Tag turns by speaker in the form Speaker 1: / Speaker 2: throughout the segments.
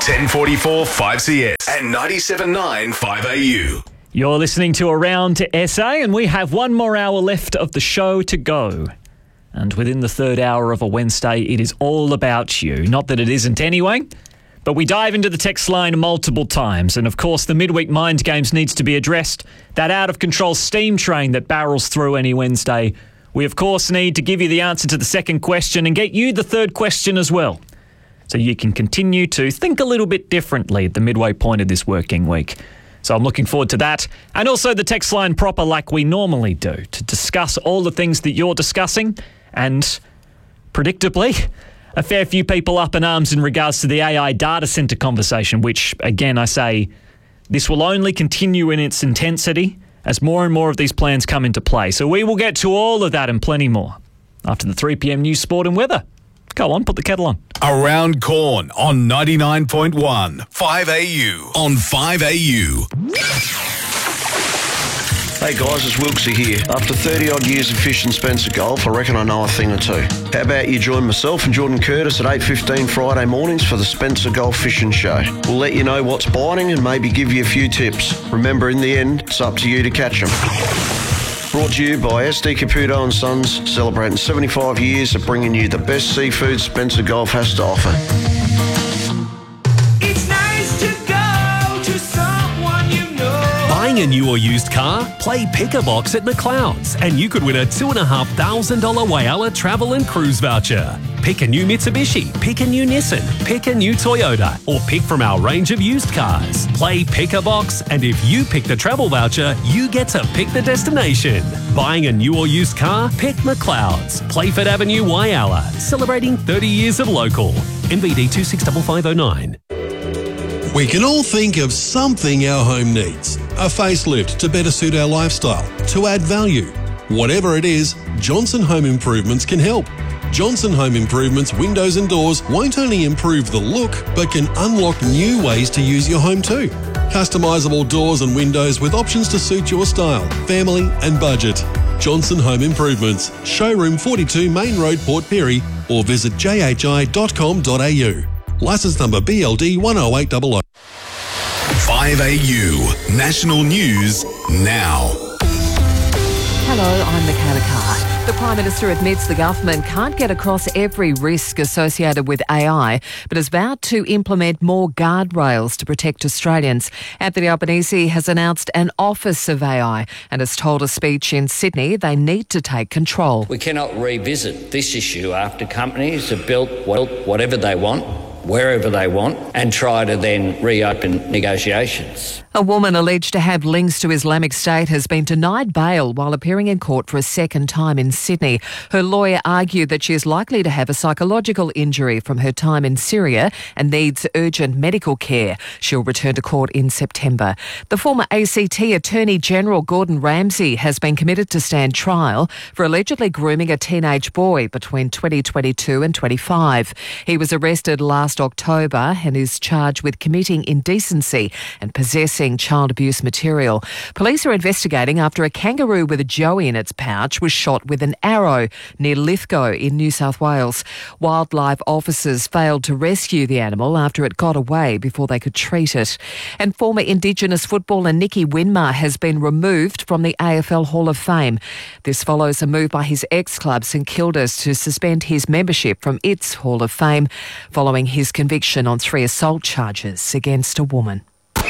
Speaker 1: 1044 5CS and 97.9 5AU.
Speaker 2: You're listening to Around to SA, and we have one more hour left of the show to go. And within the third hour of a Wednesday, it is all about you. Not that it isn't anyway, but we dive into the text line multiple times. And of course, the midweek mind games needs to be addressed. That out-of-control steam train that barrels through any Wednesday. We, of course, need to give you the answer to the second question and get you the third question as well, so you can continue to think a little bit differently at the midway point of this working week. So I'm looking forward to that. And also the text line proper like we normally do, to discuss all the things that you're discussing. And predictably, a fair few people up in arms in regards to the AI data centre conversation, which, again, I say, this will only continue in its intensity as more and more of these plans come into play. So we will get to all of that and plenty more after the 3 p.m. news, sport and weather. Go on, put the kettle on.
Speaker 1: Around Corn on 99.1 5AU on 5AU.
Speaker 3: Hey guys, it's Wilkesy here. After 30-odd years of fishing Spencer Gulf, I reckon I know a thing or two. How about you join myself and Jordan Curtis at 8:15 Friday mornings for the Spencer Gulf Fishing Show. We'll let you know what's biting and maybe give you a few tips. Remember, in the end, it's up to you to catch them. Brought to you by SD Caputo & Sons, celebrating 75 years of bringing you the best seafood Spencer Gulf has to offer.
Speaker 4: It's nice to go to someone you know.
Speaker 5: Buying a new or used car? Play Pick-a-Box at McLeod's and you could win a $2,500 Whyalla travel and cruise voucher. Pick a new Mitsubishi, pick a new Nissan, pick a new Toyota, or pick from our range of used cars. Play Pick-a-Box, and if you pick the travel voucher, you get to pick the destination. Buying a new or used car? Pick McLeod's. Playford Avenue, Whyalla, celebrating 30 years of local. NBD 265509.
Speaker 6: We can all think of something our home needs. A facelift to better suit our lifestyle, to add value. Whatever it is, Johnson Home Improvements can help. Johnson Home Improvements windows and doors won't only improve the look, but can unlock new ways to use your home too. Customisable doors and windows with options to suit your style, family and budget. Johnson Home Improvements, Showroom 42 Main Road, Port Pirie, or visit jhi.com.au. Licence number BLD 10800.
Speaker 1: 5AU National News now.
Speaker 7: Hello, I'm Michaela Carr. The Prime Minister admits the government can't get across every risk associated with AI, but has vowed to implement more guardrails to protect Australians. Anthony Albanese has announced an Office of AI and has told a speech in Sydney they need to take control.
Speaker 8: We cannot revisit this issue after companies have built whatever they want, wherever they want, and try to then reopen negotiations.
Speaker 7: A woman alleged to have links to Islamic State has been denied bail while appearing in court for a second time in Sydney. Her lawyer argued that she is likely to have a psychological injury from her time in Syria and needs urgent medical care. She'll return to court in September. The former ACT Attorney General Gordon Ramsay has been committed to stand trial for allegedly grooming a teenage boy between 2022 and 25. He was arrested last October and is charged with committing indecency and possessing child abuse material. Police are investigating after a kangaroo with a joey in its pouch was shot with an arrow near Lithgow in New South Wales. Wildlife officers failed to rescue the animal after it got away before they could treat it. And former Indigenous footballer Nicky Winmar has been removed from the AFL Hall of Fame. This follows a move by his ex-club St Kilda's to suspend his membership from its Hall of Fame following his conviction on 3 assault charges against a woman.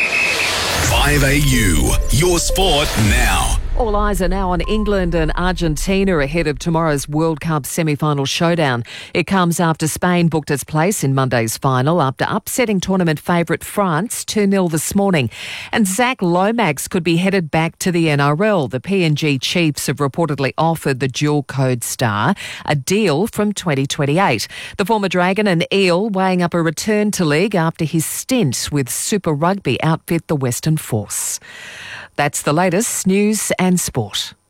Speaker 1: 5AU, your sport now.
Speaker 7: All eyes are now on England and Argentina ahead of tomorrow's World Cup semi-final showdown. It comes after Spain booked its place in Monday's final after upsetting tournament favourite France 2-0 this morning. And Zach Lomax could be headed back to the NRL. The PNG Chiefs have reportedly offered the dual-code star a deal from 2028. The former Dragon and Eel weighing up a return to league after his stint with Super Rugby outfit the Western Force. That's the latest news and sport.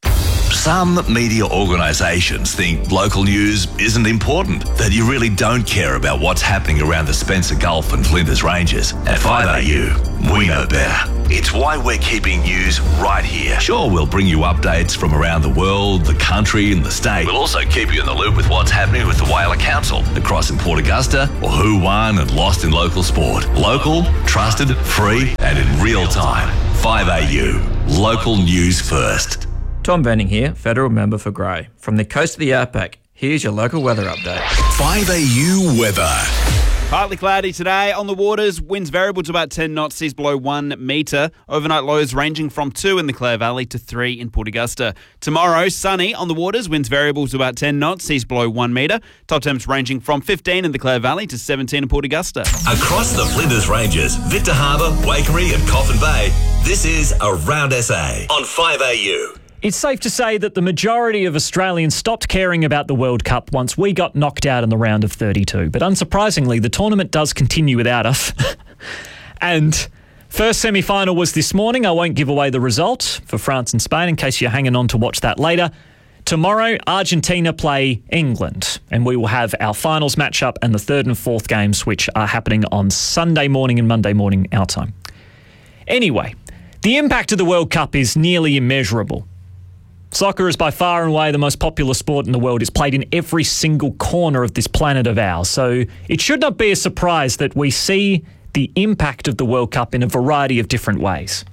Speaker 1: Some media organisations think local news isn't important, that you really don't care about what's happening around the Spencer Gulf and Flinders Ranges. At 5AU, we know better. It's why we're keeping news right here. Sure, we'll bring you updates from around the world, the country and the state. We'll also keep you in the loop with what's happening with the Whaler Council across in Port Augusta, or who won and lost in local sport. Local, trusted, free and in real time. 5AU, local news first.
Speaker 9: Tom Benning here, Federal Member for Grey. From the coast of the outback, here's your local weather update.
Speaker 1: 5AU weather.
Speaker 10: Partly cloudy today on the waters. Winds variable to about 10 knots, seas below 1 metre. Overnight lows ranging from 2 in the Clare Valley to 3 in Port Augusta. Tomorrow, sunny on the waters. Winds variable to about 10 knots, seas below 1 metre. Top temps ranging from 15 in the Clare Valley to 17 in Port Augusta.
Speaker 1: Across the Flinders Ranges, Victor Harbour, Waikerie and Coffin Bay, this is Around SA on 5AU.
Speaker 2: It's safe to say that the majority of Australians stopped caring about the World Cup once we got knocked out in the round of 32. But unsurprisingly, the tournament does continue without us. And first semi-final was this morning. I won't give away the result for France and Spain in case you're hanging on to watch that later. Tomorrow, Argentina play England, and we will have our finals matchup and the third and fourth games, which are happening on Sunday morning and Monday morning our time. Anyway, the impact of the World Cup is nearly immeasurable. Soccer is by far and away the most popular sport in the world. It's played in every single corner of this planet of ours. So it should not be a surprise that we see the impact of the World Cup in a variety of different ways.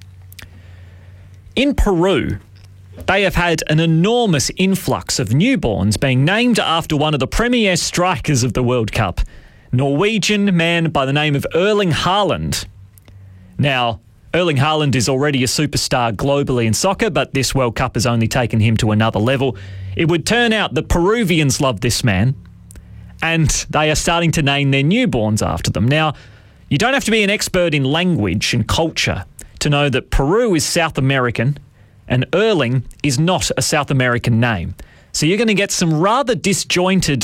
Speaker 2: In Peru, they have had an enormous influx of newborns being named after one of the premier strikers of the World Cup, Norwegian man by the name of Erling Haaland. Now, Erling Haaland is already a superstar globally in soccer, but this World Cup has only taken him to another level. It would turn out that Peruvians love this man, and they are starting to name their newborns after them. Now, you don't have to be an expert in language and culture to know that Peru is South American, and Erling is not a South American name. So you're going to get some rather disjointed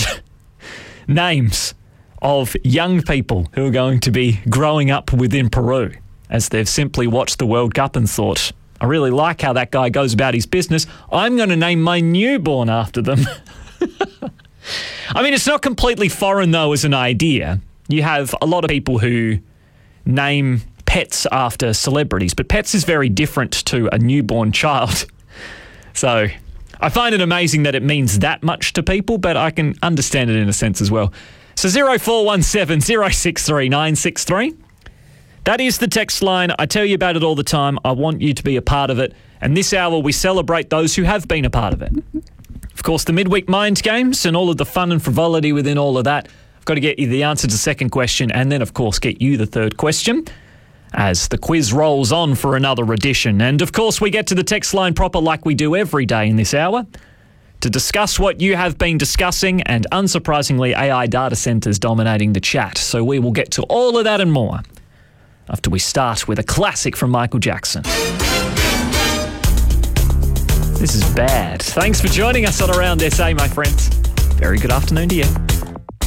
Speaker 2: names of young people who are going to be growing up within Peru, as they've simply watched the World Cup and thought, I really like how that guy goes about his business. I'm going to name my newborn after them. I mean, it's not completely foreign, though, as an idea. You have a lot of people who name pets after celebrities, but pets is very different to a newborn child. So I find it amazing that it means that much to people, but I can understand it in a sense as well. So 0417 063 963. That is the text line. I tell you about it all the time. I want you to be a part of it. And this hour, we celebrate those who have been a part of it. Of course, the midweek mind games and all of the fun and frivolity within all of that. I've got to get you the answer to the second question and then, of course, get you the third question as the quiz rolls on for another edition. And, of course, we get to the text line proper like we do every day in this hour to discuss what you have been discussing, and, unsurprisingly, AI data centres dominating the chat. So we will get to all of that and more after we start with a classic from Michael Jackson. This is bad. Thanks for joining us on Around SA, my friends. Very good afternoon to you.